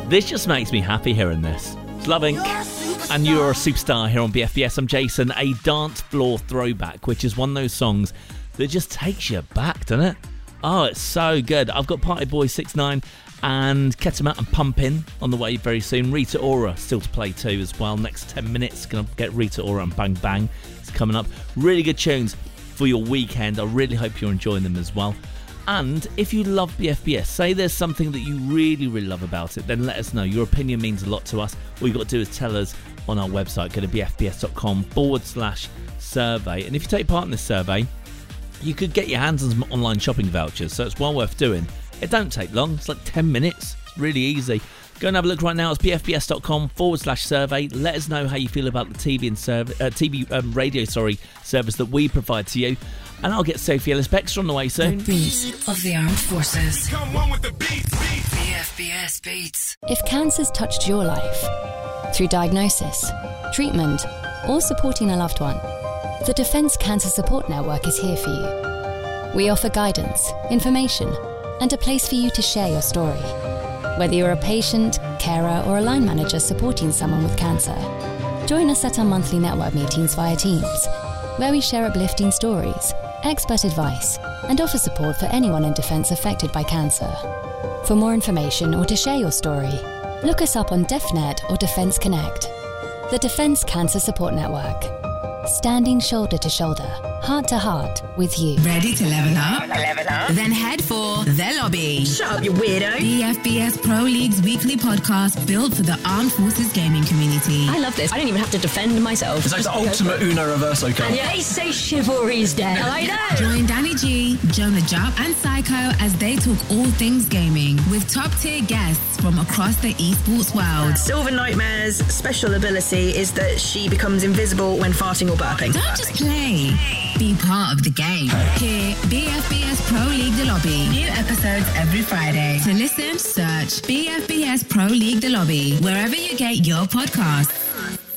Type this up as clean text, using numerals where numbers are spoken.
This just makes me happy hearing this. It's loving. And You're a Superstar here on BFBS. I'm Jason. A dance floor throwback, which is one of those songs that just takes you back, doesn't it? Oh, it's so good. I've got Party Boy 6ix9ine and Ketamaut and Pumpin' on the way very soon. Rita Ora still to play too as well. Next 10 minutes, going to get Rita Ora and Bang Bang. It's coming up. Really good tunes for your weekend. I really hope you're enjoying them as well. And if you love BFBS, say there's something that you really, really love about it, then let us know. Your opinion means a lot to us. All you've got to do is tell us on our website. Go to bfbs.com/survey. And if you take part in this survey, you could get your hands on some online shopping vouchers, so it's well worth doing. It don't take long. It's like 10 minutes. It's really easy. Go and have a look right now. It's bfbs.com/survey. Let us know how you feel about the TV and radio service that we provide to you. And I'll get Sophie Ellis-Bextor on the way soon. The beat of the armed forces. Come on with the beats. BFBS Beats. If cancer's touched your life, through diagnosis, treatment, or supporting a loved one, the Defence Cancer Support Network is here for you. We offer guidance, information, and a place for you to share your story. Whether you're a patient, carer, or a line manager supporting someone with cancer, join us at our monthly network meetings via Teams, where we share uplifting stories, expert advice, and offer support for anyone in Defence affected by cancer. For more information or to share your story, look us up on DefNet or Defence Connect. The Defence Cancer Support Network. Standing shoulder to shoulder, heart to heart with you. Ready to level up? Then head for The Lobby. Shut up, you weirdo. BFBS Pro League's weekly podcast built for the Armed Forces gaming community. I love this. I don't even have to defend myself. It's like the ultimate Uno Reverso card. And yeah, they say chivalry's dead. I know. Join Danny G, Jonah Jupp, and Psycho as they talk all things gaming with top-tier guests from across the esports world. Silver Nightmare's special ability is that she becomes invisible when farting or burping. Don't just play. Be part of the game. Hear BFBS Pro League The Lobby. New episodes every Friday. To listen, search BFBS Pro League The Lobby wherever you get your podcasts.